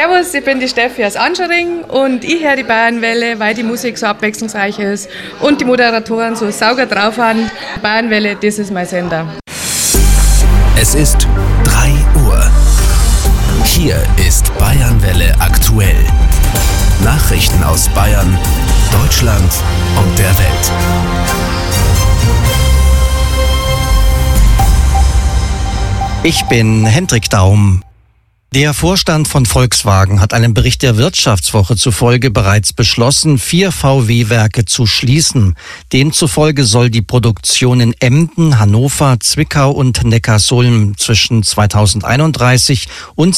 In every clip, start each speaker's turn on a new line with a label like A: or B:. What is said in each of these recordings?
A: Servus, ich bin die Steffi aus Anschering und ich höre die Bayernwelle, weil die Musik so abwechslungsreich ist und die Moderatoren so sauger drauf haben. Bayernwelle, das ist mein Sender.
B: Es ist 3 Uhr. Hier ist Bayernwelle aktuell. Nachrichten aus Bayern, Deutschland und der Welt.
C: Ich bin Hendrik Daum. Der Vorstand von Volkswagen hat einem Bericht der Wirtschaftswoche zufolge bereits beschlossen, 4 VW-Werke zu schließen. Demzufolge soll die Produktion in Emden, Hannover, Zwickau und Neckarsulm zwischen 2031 und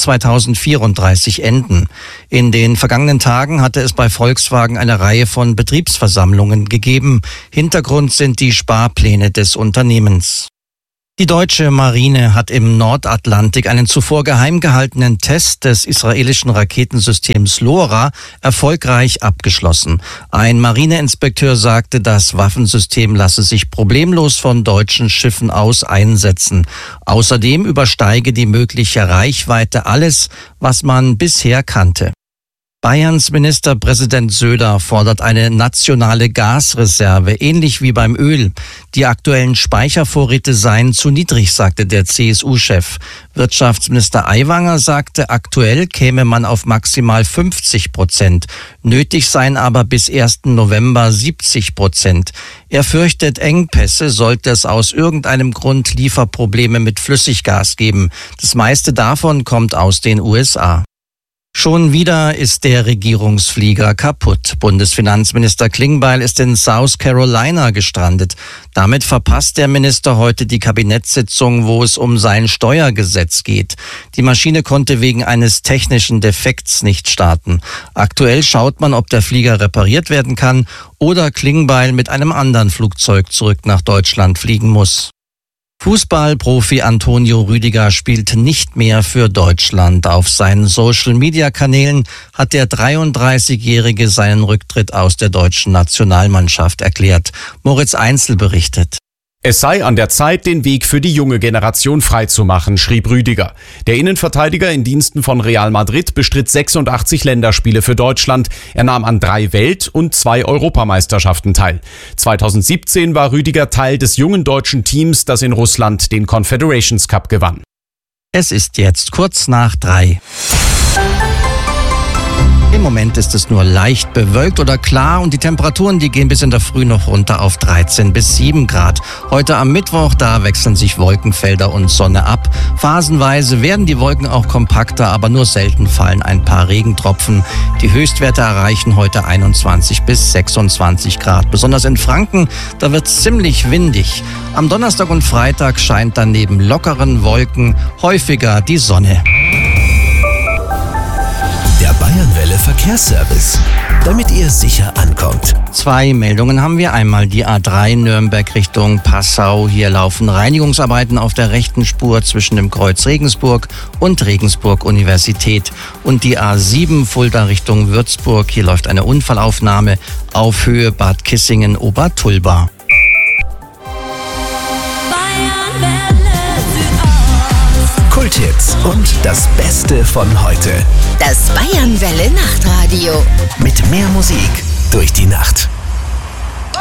C: 2034 enden. In den vergangenen Tagen hatte es bei Volkswagen eine Reihe von Betriebsversammlungen gegeben. Hintergrund sind die Sparpläne des Unternehmens. Die deutsche Marine hat im Nordatlantik einen zuvor geheim gehaltenen Test des israelischen Raketensystems LoRa erfolgreich abgeschlossen. Ein Marineinspekteur sagte, das Waffensystem lasse sich problemlos von deutschen Schiffen aus einsetzen. Außerdem übersteige die mögliche Reichweite alles, was man bisher kannte. Bayerns Ministerpräsident Söder fordert eine nationale Gasreserve, ähnlich wie beim Öl. Die aktuellen Speichervorräte seien zu niedrig, sagte der CSU-Chef. Wirtschaftsminister Aiwanger sagte, aktuell käme man auf maximal 50%. Nötig seien aber bis 1. November 70%. Er fürchtet Engpässe, sollte es aus irgendeinem Grund Lieferprobleme mit Flüssiggas geben. Das meiste davon kommt aus den USA. Schon wieder ist der Regierungsflieger kaputt. Bundesfinanzminister Klingbeil ist in South Carolina gestrandet. Damit verpasst der Minister heute die Kabinettssitzung, wo es um sein Steuergesetz geht. Die Maschine konnte wegen eines technischen Defekts nicht starten. Aktuell schaut man, ob der Flieger repariert werden kann oder Klingbeil mit einem anderen Flugzeug zurück nach Deutschland fliegen muss. Fußballprofi Antonio Rüdiger spielt nicht mehr für Deutschland. Auf seinen Social-Media-Kanälen hat der 33-Jährige seinen Rücktritt aus der deutschen Nationalmannschaft erklärt. Moritz Einzel berichtet.
D: Es sei an der Zeit, den Weg für die junge Generation freizumachen, schrieb Rüdiger. Der Innenverteidiger in Diensten von Real Madrid bestritt 86 Länderspiele für Deutschland. Er nahm an 3 Welt- und 2 Europameisterschaften teil. 2017 war Rüdiger Teil des jungen deutschen Teams, das in Russland den Confederations Cup gewann.
C: Es ist jetzt kurz nach 3. Im Moment ist es nur leicht bewölkt oder klar und die Temperaturen, die gehen bis in der Früh noch runter auf 13 bis 7 Grad. Heute am Mittwoch, da wechseln sich Wolkenfelder und Sonne ab. Phasenweise werden die Wolken auch kompakter, aber nur selten fallen ein paar Regentropfen. Die Höchstwerte erreichen heute 21 bis 26 Grad. Besonders in Franken, da wird es ziemlich windig. Am Donnerstag und Freitag scheint dann neben lockeren Wolken häufiger die Sonne.
B: Der Bayernwelle Verkehrsservice, damit ihr sicher ankommt.
C: 2 Meldungen haben wir. Einmal die A3 Nürnberg Richtung Passau. Hier laufen Reinigungsarbeiten auf der rechten Spur zwischen dem Kreuz Regensburg und Regensburg Universität. Und die A7 Fulda Richtung Würzburg. Hier läuft eine Unfallaufnahme auf Höhe Bad Kissingen-Obertulba.
B: Kulthits und das Beste von heute.
E: Das Bayernwelle Nachtradio.
B: Mit mehr Musik durch die Nacht.